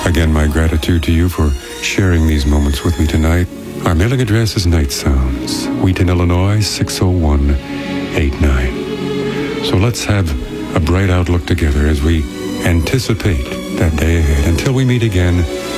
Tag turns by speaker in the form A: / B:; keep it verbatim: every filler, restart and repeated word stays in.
A: Again, my gratitude to you for sharing these moments with me tonight. Our mailing address is Night Sounds, Wheaton, Illinois, six oh one eight nine. So let's have a bright outlook together as we anticipate that day ahead. Until we meet again,